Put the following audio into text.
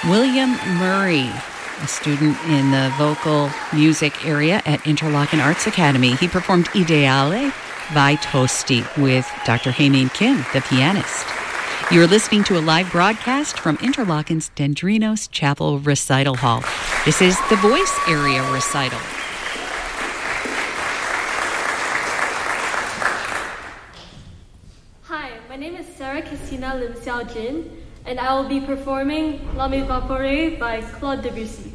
William Murray, a student in the vocal music area at Interlochen Arts Academy. He performed Ideale Vai Tosti with Dr. Hae-Min Kim, the pianist. You're listening to a live broadcast from Interlochen's Dendrinos Chapel Recital Hall. This is the voice area recital. Hi, my name is Sarah Christina Lim Xiao Jin, and I will be performing La Vapore by Claude Debussy.